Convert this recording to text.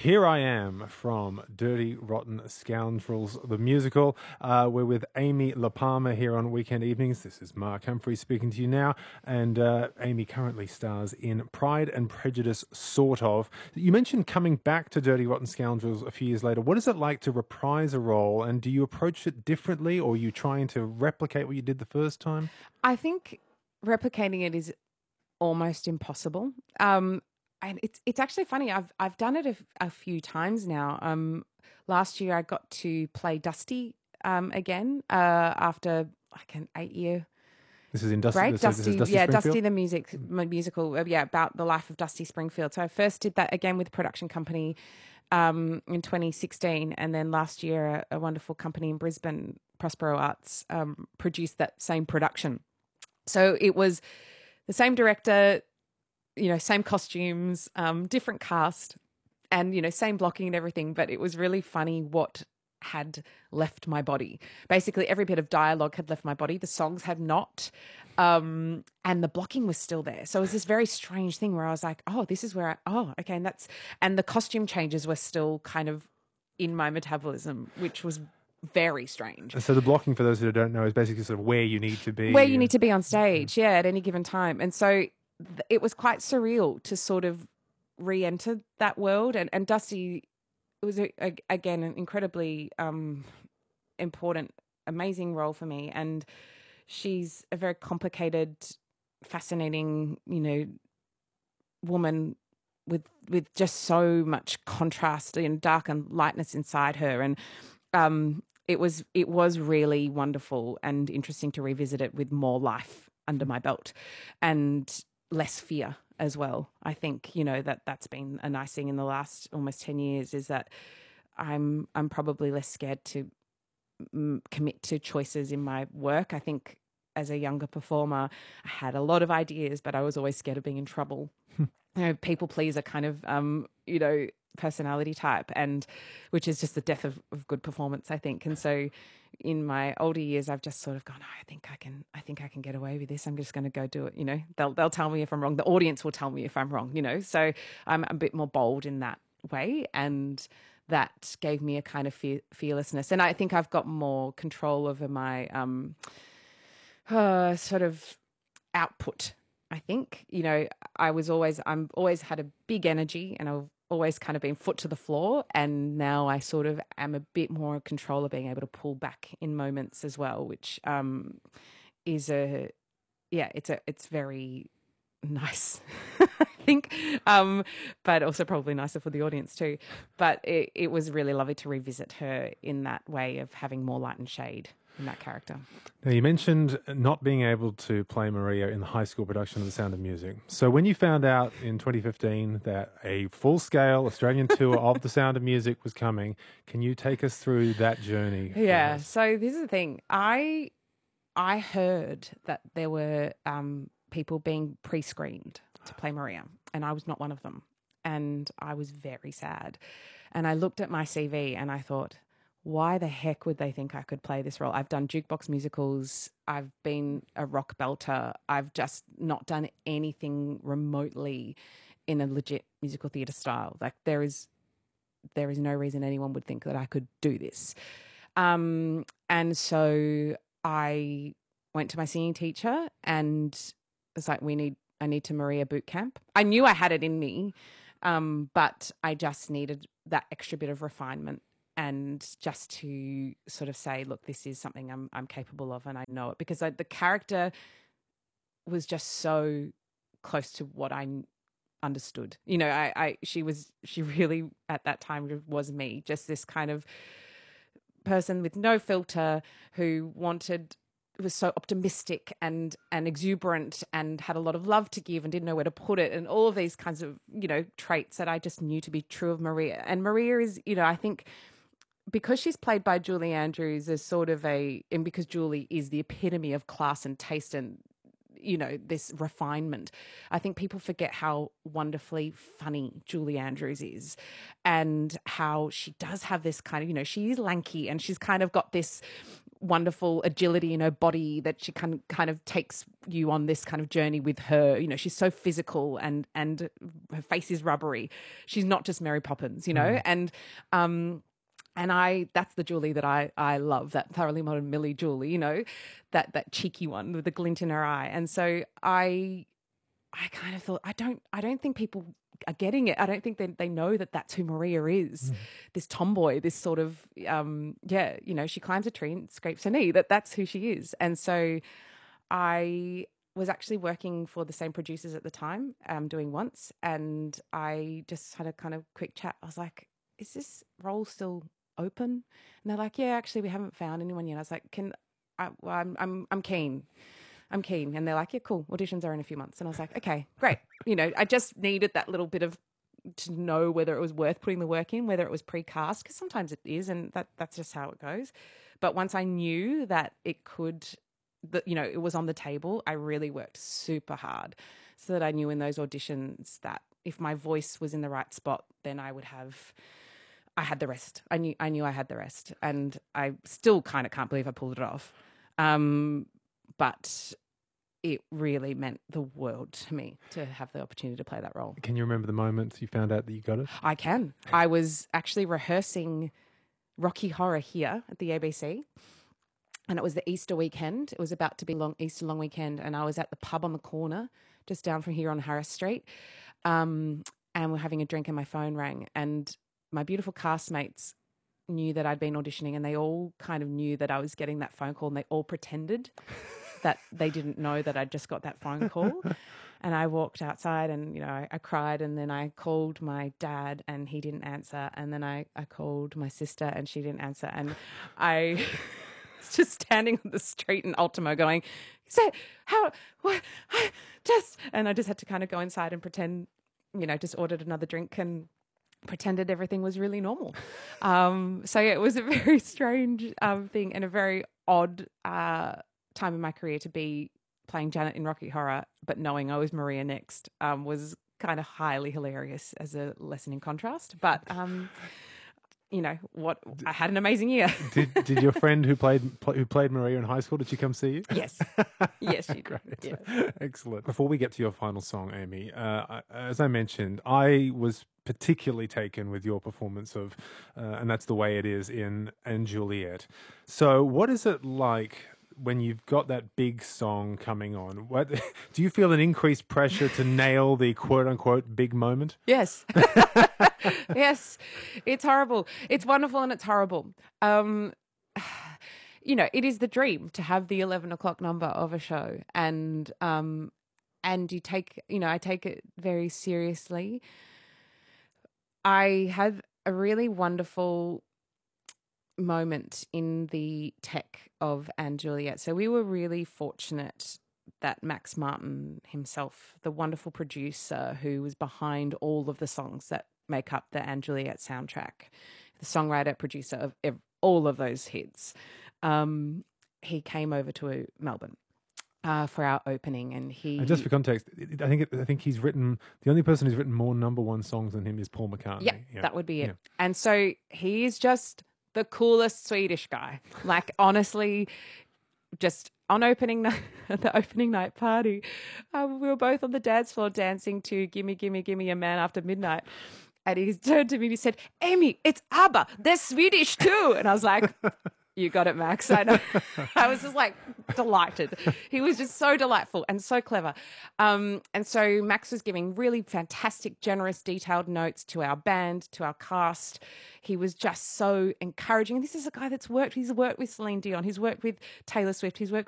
Here I Am from Dirty Rotten Scoundrels, the musical. We're with Amy La Palmer here on Weekend Evenings. This is Mark Humphrey speaking to you now. And Amy currently stars in Pride and Prejudice, sort of. You mentioned coming back to Dirty Rotten Scoundrels a few years later. What is it like to reprise a role? And do you approach it differently, or are you trying to replicate what you did the first time? I think replicating it is almost impossible. And it's actually funny. I've done it a few times now. Last year I got to play Dusty again after like an 8-year This is in Dusty. break. This is Dusty Springfield? Dusty the musical. About the life of Dusty Springfield. So I first did that again with a production company in 2016, and then last year a wonderful company in Brisbane, Prospero Arts, produced that same production. So it was the same director, same costumes, different cast, and, same blocking and everything. But it was really funny what had left my body. Basically, every bit of dialogue had left my body. The songs had not. And the blocking was still there. So it was this very strange thing where I was like, oh, this is where okay. And the costume changes were still kind of in my metabolism, which was very strange. So the blocking, for those who don't know, is basically sort of where you need to be. Where you need to be on stage, at any given time. And so it was quite surreal to sort of re-enter that world. And Dusty, it was, again, an incredibly important, amazing role for me. And she's a very complicated, fascinating, woman with just so much contrast and dark and lightness inside her. And it was really wonderful and interesting to revisit it with more life under my belt and less fear as well. I think, that's been a nice thing in the last almost 10 years is that I'm probably less scared to commit to choices in my work. I think as a younger performer, I had a lot of ideas, but I was always scared of being in trouble. People pleaser kind of, personality type, and which is just the death of good performance, I think. And so in my older years I've just sort of gone, I think I can get away with this. I'm just going to go do it. They'll tell me if I'm wrong. The audience will tell me if I'm wrong, so I'm a bit more bold in that way, and that gave me a kind of fearlessness. And I think I've got more control over my sort of output. I think, I'm always had a big energy, and I've always kind of been foot to the floor, and now I sort of am a bit more in control of being able to pull back in moments as well, which is it's very nice, I think, but also probably nicer for the audience too. But it was really lovely to revisit her in that way of having more light and shade in that character. Now, you mentioned not being able to play Maria in the high school production of The Sound of Music. So when you found out in 2015 that a full-scale Australian tour of The Sound of Music was coming, can you take us through that journey? Yeah, so this is the thing. I heard that there were people being pre-screened to play Maria, and I was not one of them. And I was very sad. And I looked at my CV and I thought, why the heck would they think I could play this role? I've done jukebox musicals. I've been a rock belter. I've just not done anything remotely in a legit musical theatre style. Like there is no reason anyone would think that I could do this. And so I went to my singing teacher and was like, I need to Maria boot camp. I knew I had it in me, but I just needed that extra bit of refinement. And just to sort of say, look, this is something I'm capable of, and I know it, because the character was just so close to what I understood. She really at that time was me, just this kind of person with no filter who was so optimistic and exuberant and had a lot of love to give and didn't know where to put it, and all of these kinds of traits that I just knew to be true of Maria. And Maria is, I think, because she's played by Julie Andrews as sort of and because Julie is the epitome of class and taste and, this refinement, I think people forget how wonderfully funny Julie Andrews is, and how she does have this kind of, she is lanky and she's kind of got this wonderful agility in her body that she kind of takes you on this kind of journey with her. You know, she's so physical and her face is rubbery. She's not just Mary Poppins, you know, and that's the Julie that I love, that thoroughly modern Millie Julie, you know, that cheeky one with the glint in her eye. And so I kind of thought, I don't think people are getting it. I don't think they know that that's who Maria is, this tomboy, this sort of, you know, she climbs a tree and scrapes her knee, that's who she is. And so I was actually working for the same producers at the time, doing Once, and I just had a kind of quick chat. I was like, is this role still open? And they're like, yeah, actually we haven't found anyone yet. I was like, I'm keen. I'm keen. And they're like, yeah, cool. Auditions are in a few months. And I was like, okay, great. You know, I just needed that little bit of to know whether it was worth putting the work in, whether it was pre-cast, because sometimes it is, and that's just how it goes. But once I knew that it could, that, you know, it was on the table, I really worked super hard so that I knew in those auditions that if my voice was in the right spot, then I had the rest. I knew I had the rest. And I still kind of can't believe I pulled it off. But it really meant the world to me to have the opportunity to play that role. Can you remember the moment you found out that you got it? I can. I was actually rehearsing Rocky Horror here at the ABC, and it was the Easter weekend. It was about to be Easter long weekend, and I was at the pub on the corner just down from here on Harris Street, and we're having a drink and my phone rang, and my beautiful castmates knew that I'd been auditioning, and they all kind of knew that I was getting that phone call, and they all pretended that they didn't know that I'd just got that phone call. And I walked outside and, you know, I cried, and then I called my dad and he didn't answer. And then I called my sister and she didn't answer. And I was just standing on the street in Ultimo going, and I just had to kind of go inside and pretend, you know, just ordered another drink and pretended everything was really normal. So yeah, it was a very strange thing and a very odd time in my career to be playing Janet in Rocky Horror, but knowing I was Maria next was kind of highly hilarious as a lesson in contrast. But you know what? I had an amazing year. Did your friend who played Maria in high school, did she come see you? Yes, yes, she did. Great, Yeah. Excellent. Before we get to your final song, Amy, as I mentioned, I was particularly taken with your performance of, and that's the way it is in & Juliet. So, what is it like when you've got that big song coming on? What do you feel an increased pressure to nail the quote unquote big moment? Yes. Yes. It's horrible. It's wonderful and it's horrible. You know, it is the dream to have the 11 o'clock number of a show, and you take, you know, I take it very seriously. I had a really wonderful moment in the tech of & Juliet. So we were really fortunate that Max Martin himself, the wonderful producer who was behind all of the songs that make up the & Juliet soundtrack, the songwriter, producer of all of those hits, he came over to Melbourne for our opening, and just for context, I think he's written, the only person who's written more number one songs than him is Paul McCartney. Yeah, that would be it. Yeah. And so he's just the coolest Swedish guy. Like, honestly, just on opening night, the opening night party, we were both on the dance floor dancing to "Gimme, Gimme, Gimme a Man After Midnight." And he turned to me and he said, "Amy, it's ABBA. They're Swedish too." And I was like, you got it, Max. I know. I was just like delighted. He was just so delightful and so clever. And so Max was giving really fantastic, generous, detailed notes to our band, to our cast. He was just so encouraging. And this is a guy he's worked with Celine Dion. He's worked with Taylor Swift. He's worked